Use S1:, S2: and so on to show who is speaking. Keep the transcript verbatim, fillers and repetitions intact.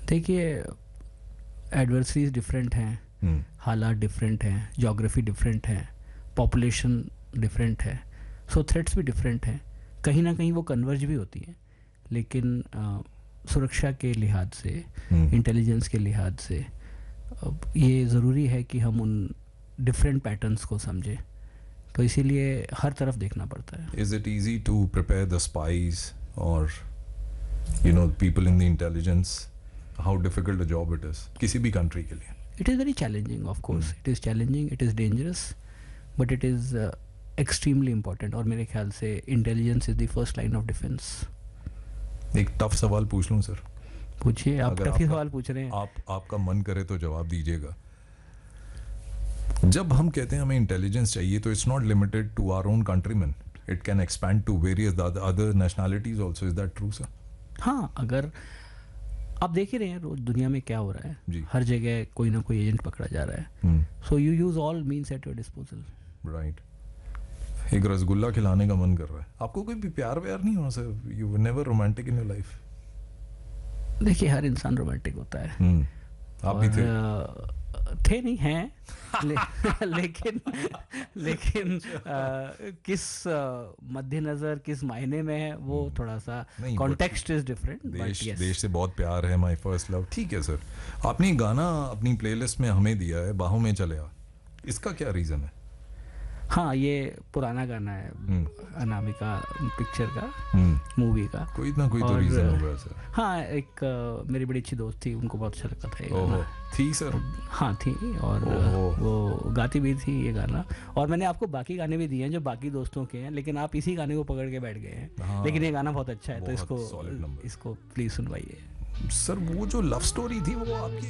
S1: देखिए, adversaries different हैं,
S2: हम्म,
S1: हालात डिफरेंट हैं, जोग्राफी डिफरेंट है, पॉपुलेशन डिफरेंट है, सो थ्रेट्स भी डिफरेंट हैं। कहीं ना कहीं वो कन्वर्ज भी होती हैं, लेकिन अ, सुरक्षा के लिहाज से,
S2: हम्म।
S1: इंटेलिजेंस के लिहाज से अब ये ज़रूरी है कि हम उन डिफरेंट पैटर्न्स को समझें। तो इसीलिए हर तरफ देखना पड़ता है।
S2: Is it easy to prepare the spies or you know people in the intelligence? How difficult a job it is किसी भी country के लिए?
S1: It is very challenging, of course. It is challenging, it is dangerous, but it is uh, extremely important. और मेरे ख्याल से intelligence is the first line of defense.
S2: एक tough सवाल पूछ लूं सर?
S1: पूछिए, आप
S2: अगर
S1: टफ ही
S2: आपका-
S1: सवाल पूछ रहे हैं।
S2: आप आपका मन करे तो जवाब दीजिएगा। जब हम कहते हैं हमें इंटेलिजेंस चाहिए तो it's not limited to our own countryman, it can expand to various other nationalities also. Is that true sir?
S1: हाँ, अगर आप देख ही रहे हैं रोज दुनिया में क्या हो रहा
S2: जी।
S1: है, हर जगह कोई ना कोई एजेंट पकड़ा जा रहा है। So you use all means at your disposal.
S2: Right. एक रसगुल्ला खिलाने का मन कर रहा है आपको, कोई भी प्यार व्यार नहीं हुआ sir? You were never romantic in your life?
S1: देखिए, हर इंसान रोमांटिक होता है।
S2: आप भी थे?
S1: और, अ, थे नहीं हैं ले, लेकिन लेकिन अ, किस अ, मद्देनजर, किस मायने में है, वो थोड़ा सा
S2: नहीं, but
S1: कॉन्टेक्स्ट इज डिफरेंट।
S2: देश
S1: बट
S2: देश से बहुत प्यार है, माय फर्स्ट लव। ठीक है सर, आपने गाना अपनी प्लेलिस्ट में हमें दिया है, बाहों में चले आ, इसका क्या रीजन है?
S1: हाँ, ये पुराना गाना है,
S2: हम्म।
S1: अनामिका पिक्चर का,
S2: हम्म,
S1: मूवी का।
S2: कोई ना कोई तो
S1: और,
S2: रीजन होगा सर।
S1: हाँ, एक अ, मेरी बड़ी अच्छी दोस्त थी, उनको बहुत अच्छा लगता था ये
S2: ओहो,
S1: गाना।
S2: थी सर?
S1: हाँ थी, और
S2: ओहो।
S1: वो गाती भी थी ये गाना। और मैंने आपको बाकी गाने भी दिए हैं जो बाकी दोस्तों के हैं, लेकिन आप इसी गाने को पकड़ के बैठ गए हैं।
S2: हाँ,
S1: लेकिन ये गाना बहुत अच्छा है, तो
S2: बहुत
S1: इसको
S2: solid number।
S1: इसको प्लीज सुनवाइए।
S2: सर वो जो लव स्टोरी थी वो आपकी